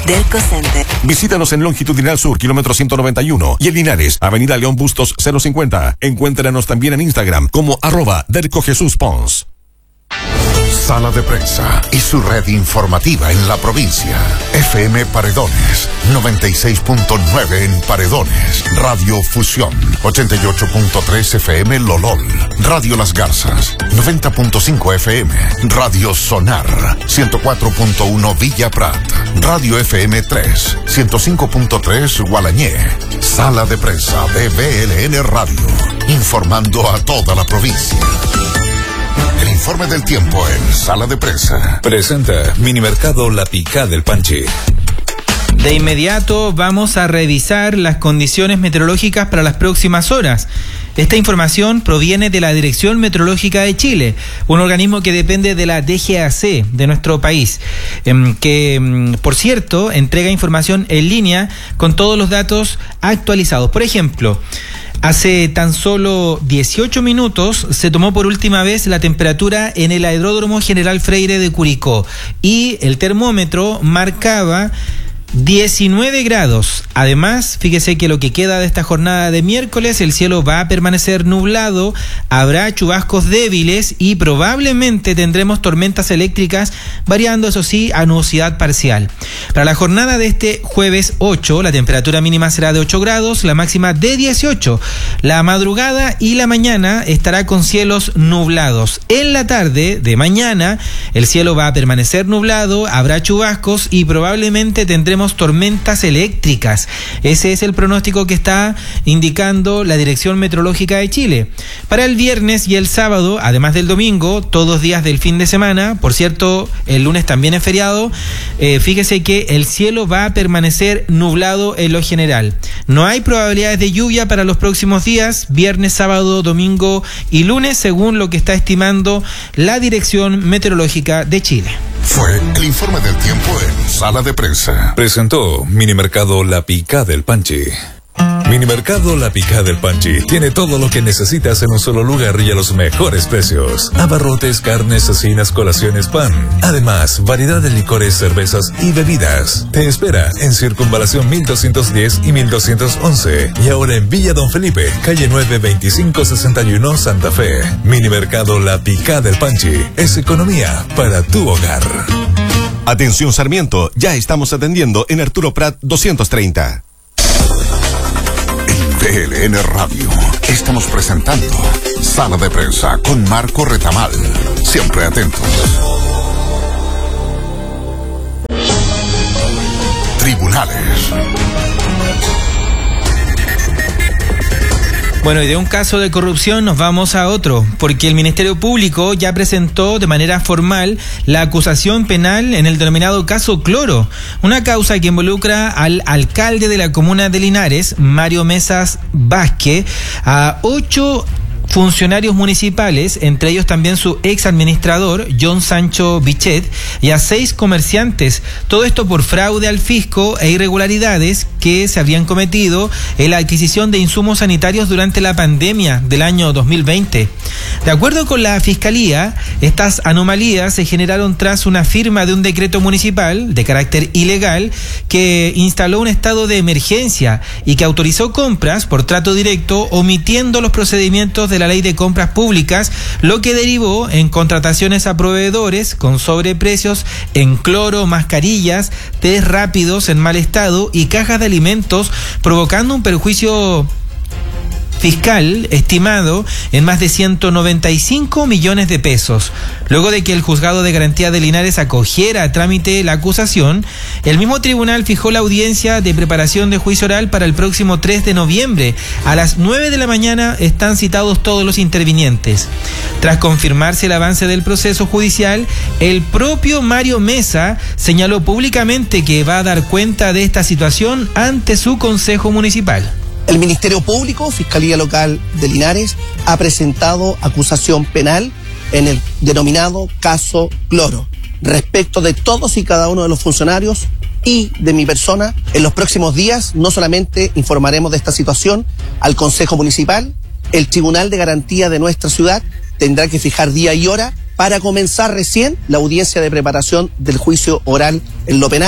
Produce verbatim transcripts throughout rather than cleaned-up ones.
Delco Center. Visítanos en Longitudinal Sur, kilómetro ciento noventa y uno, y en Linares, Avenida León Bustos cero cincuenta. Encuéntranos también en Instagram como arroba Delco Jesús Pons. Sala de Prensa y su red informativa en la provincia. F M Paredones, noventa y seis punto nueve en Paredones. Radio Fusión, ochenta y ocho punto tres F M Lolol. Radio Las Garzas, noventa punto cinco F M. Radio Sonar, ciento cuatro punto uno Villa Prat. Radio F M tres, ciento cinco punto tres Gualañé. Sala de Prensa de B L N Radio, informando a toda la provincia. El informe del tiempo en Sala de Prensa. Presenta Minimercado La Picá del Panchi. De inmediato vamos a revisar las condiciones meteorológicas para las próximas horas. Esta información proviene de la Dirección Meteorológica de Chile, un organismo que depende de la D G A C de nuestro país, que, por cierto, entrega información en línea con todos los datos actualizados. Por ejemplo, hace tan solo dieciocho minutos se tomó por última vez la temperatura en el Aeródromo General Freire de Curicó y el termómetro marcaba diecinueve grados. Además, fíjese que lo que queda de esta jornada de miércoles, el cielo va a permanecer nublado, habrá chubascos débiles y probablemente tendremos tormentas eléctricas, variando, eso sí, a nubosidad parcial. Para la jornada de este jueves ocho, la temperatura mínima será de ocho grados, la máxima de dieciocho. La madrugada y la mañana estará con cielos nublados. En la tarde de mañana, el cielo va a permanecer nublado, habrá chubascos y probablemente tendremos tormentas eléctricas. Ese es el pronóstico que está indicando la Dirección Meteorológica de Chile. Para el viernes y el sábado, además del domingo, todos días del fin de semana, por cierto, el lunes también es feriado, eh, fíjese que el cielo va a permanecer nublado en lo general. No hay probabilidades de lluvia para los próximos días, viernes, sábado, domingo y lunes, según lo que está estimando la Dirección Meteorológica de Chile. Fue el informe del tiempo en Sala de Prensa. Presentó Minimercado La Picá del Panchi. Minimercado La Picá del Panchi tiene todo lo que necesitas en un solo lugar y a los mejores precios. Abarrotes, carnes, cecinas, colaciones, pan. Además, variedad de licores, cervezas y bebidas. Te espera en Circunvalación mil doscientos diez y mil doscientos once. Y ahora en Villa Don Felipe, calle nueve veinticinco sesenta y uno, Santa Fe. Minimercado La Picá del Panchi es economía para tu hogar. Atención Sarmiento, ya estamos atendiendo en Arturo Prat doscientos treinta. B L N Radio. Estamos presentando Sala de Prensa con Marco Retamal. Siempre atentos. Tribunales. Bueno, y de un caso de corrupción nos vamos a otro, porque el Ministerio Público ya presentó de manera formal la acusación penal en el denominado caso Cloro, una causa que involucra al alcalde de la comuna de Linares, Mario Mesas Vázquez, a ocho funcionarios municipales, entre ellos también su ex administrador, John Sancho Bichet, y a seis comerciantes. Todo esto por fraude al fisco e irregularidades que se habrían cometido en la adquisición de insumos sanitarios durante la pandemia del año dos mil veinte. De acuerdo con la Fiscalía, estas anomalías se generaron tras una firma de un decreto municipal de carácter ilegal que instaló un estado de emergencia y que autorizó compras por trato directo, omitiendo los procedimientos de la Ley de Compras Públicas, lo que derivó en contrataciones a proveedores con sobreprecios en cloro, mascarillas, test rápidos en mal estado y cajas de alimentos, provocando un perjuicio fiscal estimado en más de ciento noventa y cinco millones de pesos. Luego de que el Juzgado de Garantía de Linares acogiera a trámite la acusación, el mismo tribunal fijó la audiencia de preparación de juicio oral para el próximo tres de noviembre. A las nueve de la mañana están citados todos los intervinientes. Tras confirmarse el avance del proceso judicial, el propio Mario Mesa señaló públicamente que va a dar cuenta de esta situación ante su Consejo Municipal. El Ministerio Público, Fiscalía Local de Linares, ha presentado acusación penal en el denominado caso Cloro, respecto de todos y cada uno de los funcionarios y de mi persona. En los próximos días no solamente informaremos de esta situación al Consejo Municipal, el Tribunal de Garantía de nuestra ciudad tendrá que fijar día y hora para comenzar recién la audiencia de preparación del juicio oral en lo penal,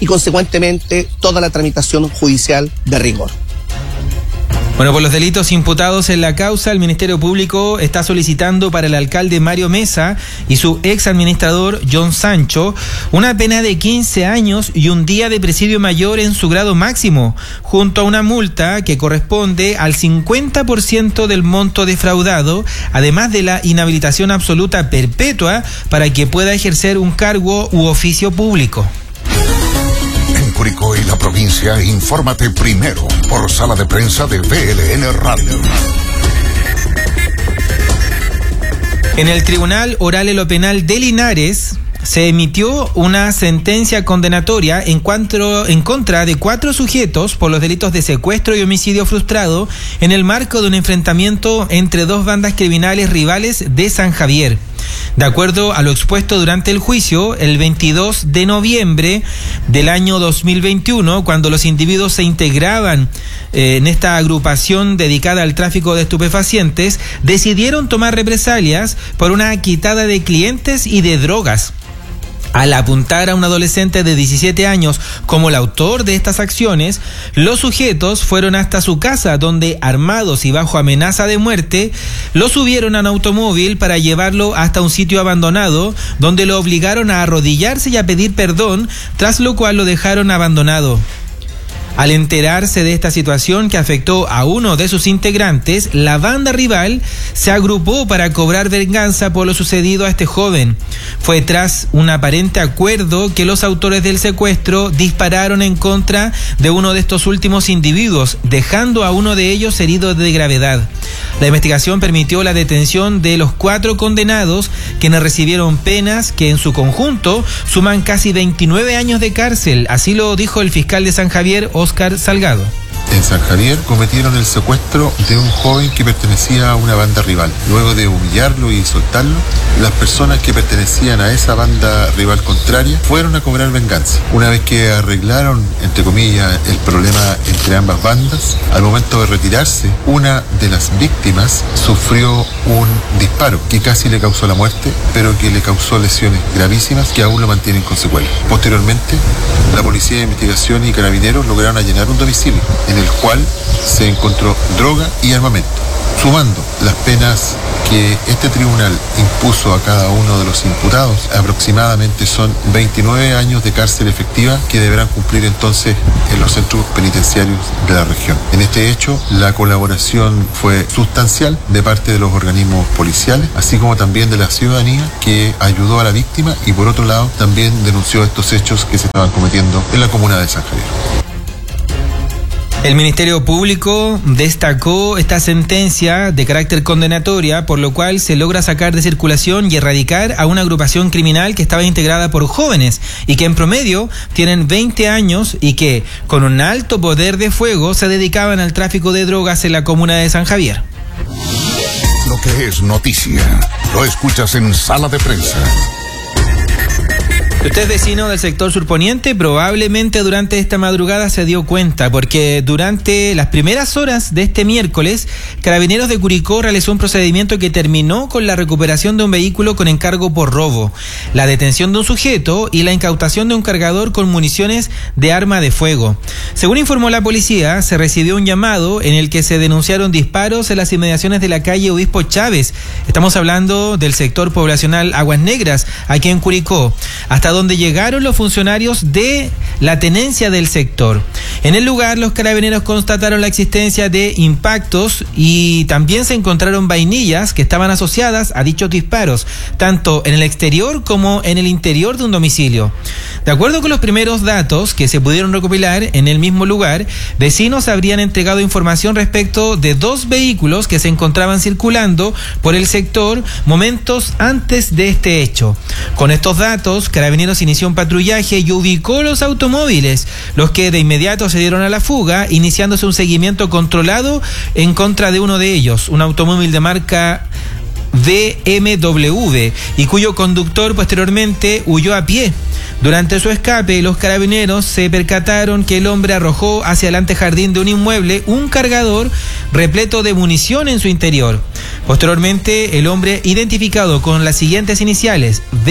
y consecuentemente toda la tramitación judicial de rigor. Bueno, por los delitos imputados en la causa, el Ministerio Público está solicitando para el alcalde Mario Mesa y su ex administrador John Sancho una pena de quince años y un día de presidio mayor en su grado máximo, junto a una multa que corresponde al cincuenta por ciento del monto defraudado, además de la inhabilitación absoluta perpetua para que pueda ejercer un cargo u oficio público. Curicó y la provincia, infórmate primero por Sala de Prensa de V L N Radio. En el Tribunal Oral en lo Penal de Linares se emitió una sentencia condenatoria en, cuanto, en contra de cuatro sujetos por los delitos de secuestro y homicidio frustrado en el marco de un enfrentamiento entre dos bandas criminales rivales de San Javier. De acuerdo a lo expuesto durante el juicio, el veintidós de noviembre del año dos mil veintiuno, cuando los individuos se integraban eh, en esta agrupación dedicada al tráfico de estupefacientes, decidieron tomar represalias por una quitada de clientes y de drogas. Al apuntar a un adolescente de diecisiete años como el autor de estas acciones, los sujetos fueron hasta su casa, donde, armados y bajo amenaza de muerte, lo subieron a un automóvil para llevarlo hasta un sitio abandonado, donde lo obligaron a arrodillarse y a pedir perdón, tras lo cual lo dejaron abandonado. Al enterarse de esta situación que afectó a uno de sus integrantes, la banda rival se agrupó para cobrar venganza por lo sucedido a este joven. Fue tras un aparente acuerdo que los autores del secuestro dispararon en contra de uno de estos últimos individuos, dejando a uno de ellos herido de gravedad. La investigación permitió la detención de los cuatro condenados, quienes recibieron penas que en su conjunto suman casi veintinueve años de cárcel. Así lo dijo el fiscal de San Javier, Oscar Salgado. En San Javier cometieron el secuestro de un joven que pertenecía a una banda rival. Luego de humillarlo y soltarlo, las personas que pertenecían a esa banda rival contraria fueron a cobrar venganza. Una vez que arreglaron, entre comillas, el problema entre ambas bandas, al momento de retirarse, una de las víctimas sufrió un disparo que casi le causó la muerte, pero que le causó lesiones gravísimas que aún lo mantienen con secuelas. Posteriormente, la Policía de Investigación y Carabineros lograron allanar un domicilio en el cual se encontró droga y armamento, sumando las penas que este tribunal impuso a cada uno de los imputados. Aproximadamente son veintinueve años de cárcel efectiva que deberán cumplir entonces en los centros penitenciarios de la región. En este hecho, la colaboración fue sustancial de parte de los organismos policiales, así como también de la ciudadanía, que ayudó a la víctima y por otro lado también denunció estos hechos que se estaban cometiendo en la comuna de San Javier. El Ministerio Público destacó esta sentencia de carácter condenatoria, por lo cual se logra sacar de circulación y erradicar a una agrupación criminal que estaba integrada por jóvenes y que en promedio tienen veinte años y que, con un alto poder de fuego, se dedicaban al tráfico de drogas en la comuna de San Javier. Lo que es noticia, lo escuchas en Sala de Prensa. Si usted es vecino del sector surponiente, probablemente durante esta madrugada se dio cuenta, porque durante las primeras horas de este miércoles, Carabineros de Curicó realizó un procedimiento que terminó con la recuperación de un vehículo con encargo por robo, la detención de un sujeto y la incautación de un cargador con municiones de arma de fuego. Según informó la policía, se recibió un llamado en el que se denunciaron disparos en las inmediaciones de la calle Obispo Chávez. Estamos hablando del sector poblacional Aguas Negras, aquí en Curicó, hasta donde llegaron los funcionarios de la tenencia del sector. En el lugar, los carabineros constataron la existencia de impactos y también se encontraron vainillas que estaban asociadas a dichos disparos, tanto en el exterior como en el interior de un domicilio. De acuerdo con los primeros datos que se pudieron recopilar en el mismo lugar, vecinos habrían entregado información respecto de dos vehículos que se encontraban circulando por el sector momentos antes de este hecho. Con estos datos, Carabineros inició un patrullaje y ubicó los automóviles, los que de inmediato se dieron a la fuga, iniciándose un seguimiento controlado en contra de uno de ellos, un automóvil de marca B M W, y cuyo conductor posteriormente huyó a pie. Durante su escape, los carabineros se percataron que el hombre arrojó hacia el antejardín de un inmueble un cargador repleto de munición en su interior. Posteriormente, el hombre, identificado con las siguientes iniciales B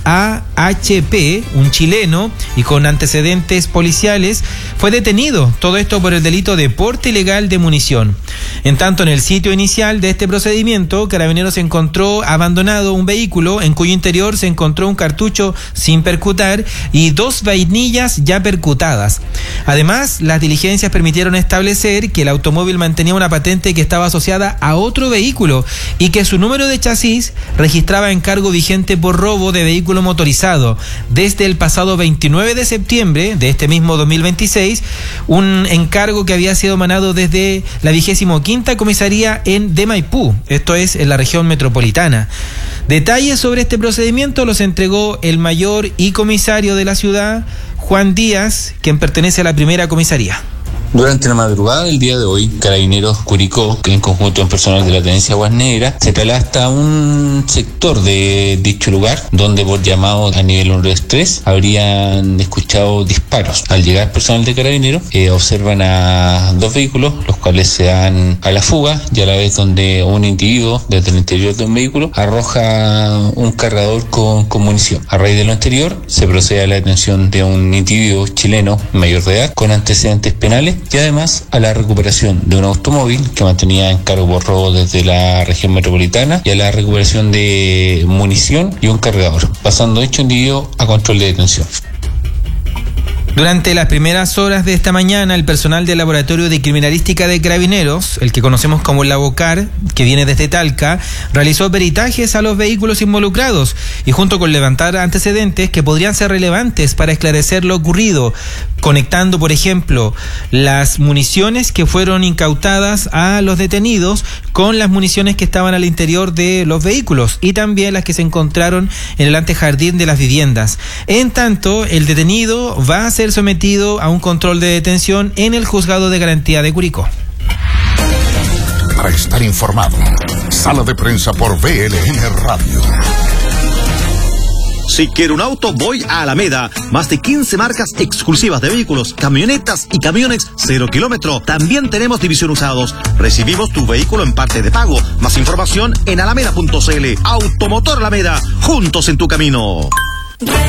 A H P, un chileno y con antecedentes policiales, fue detenido. Todo esto por el delito de porte ilegal de munición. En tanto, en el sitio inicial de este procedimiento, Carabineros encontró abandonado un vehículo en cuyo interior se encontró un cartucho sin percutar y dos vainillas ya percutadas. Además, las diligencias permitieron establecer que el automóvil mantenía una patente que estaba asociada a otro vehículo y que su número de chasis registraba encargo vigente por robo de vehículo motorizado. Desde el pasado veintinueve de septiembre de este mismo dos mil veintiséis, un encargo que había sido emanado desde la vigésimo quinta comisaría en de Maipú, esto es en la región metropolitana. Detalles sobre este procedimiento los entregó el mayor y comisario de la ciudad, Juan Díaz, quien pertenece a la primera comisaría. Durante la madrugada del día de hoy, Carabineros Curicó, en conjunto con personal de la Tenencia Aguas Negras, se traslada hasta un sector de dicho lugar, donde por llamado a nivel uno tres habrían escuchado disparos. Al llegar personal de Carabineros, eh, observan a dos vehículos, los cuales se dan a la fuga, y a la vez donde un individuo desde el interior de un vehículo arroja un cargador con, con munición. A raíz de lo anterior, se procede a la detención de un individuo chileno mayor de edad con antecedentes penales, y además a la recuperación de un automóvil que mantenía en cargo por robo desde la región metropolitana y a la recuperación de munición y un cargador, pasando dicho individuo a control de detención. Durante las primeras horas de esta mañana, el personal del Laboratorio de Criminalística de Carabineros, el que conocemos como el Labocar, que viene desde Talca, realizó peritajes a los vehículos involucrados y junto con levantar antecedentes que podrían ser relevantes para esclarecer lo ocurrido, conectando, por ejemplo, las municiones que fueron incautadas a los detenidos con las municiones que estaban al interior de los vehículos y también las que se encontraron en el antejardín de las viviendas. En tanto, el detenido va a ser sometido a un control de detención en el Juzgado de Garantía de Curicó. Para estar informado, Sala de Prensa por B L N Radio. Si quiero un auto, voy a Alameda. Más de quince marcas exclusivas de vehículos, camionetas y camiones cero kilómetro. También tenemos división usados. Recibimos tu vehículo en parte de pago. Más información en alameda punto c l. Automotor Alameda, juntos en tu camino.